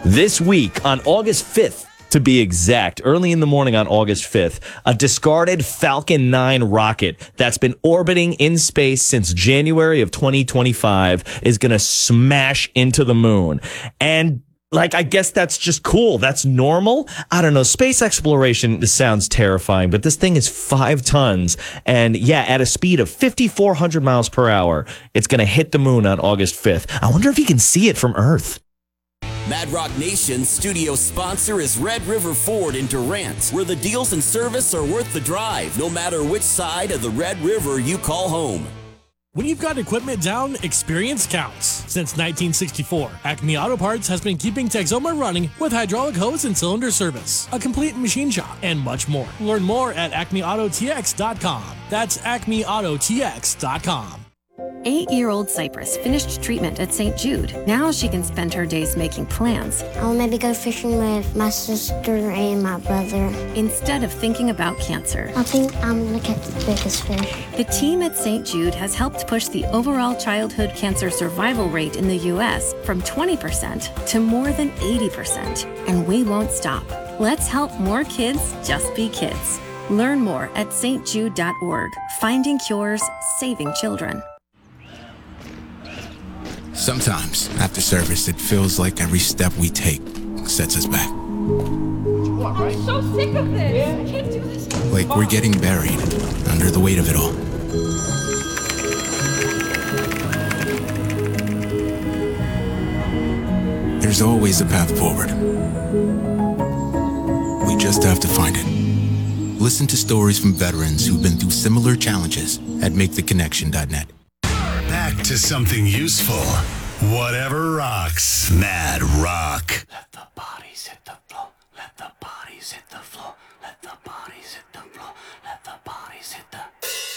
This week, on August 5th, to be exact, early in the morning on August 5th, a discarded Falcon 9 rocket that's been orbiting in space since January of 2025 is going to smash into the moon. And I guess that's just cool. That's normal. I don't know. Space exploration sounds terrifying, but this thing is 5 tons. And yeah, at a speed of 5,400 miles per hour, it's going to hit the moon on August 5th. I wonder if you can see it from Earth. Mad Rock Nation's studio sponsor is Red River Ford in Durant, where the deals and service are worth the drive, no matter which side of the Red River you call home. When you've got equipment down, experience counts. Since 1964, Acme Auto Parts has been keeping Texoma running with hydraulic hose and cylinder service, a complete machine shop, and much more. Learn more at acmeautotx.com. That's acmeautotx.com. 8-year-old Cypress finished treatment at St. Jude. Now she can spend her days making plans. I'll maybe go fishing with my sister and my brother. Instead of thinking about cancer. I think I'm gonna catch the biggest fish. The team at St. Jude has helped push the overall childhood cancer survival rate in the U.S. from 20% to more than 80%. And we won't stop. Let's help more kids just be kids. Learn more at stjude.org. Finding cures, saving children. Sometimes, after service, it feels like every step we take sets us back. I'm so sick of this. I can't do this. Like we're getting buried under the weight of it all. There's always a path forward. We just have to find it. Listen to stories from veterans who've been through similar challenges at MakeTheConnection.net. Back to something useful. Whatever rocks. Mad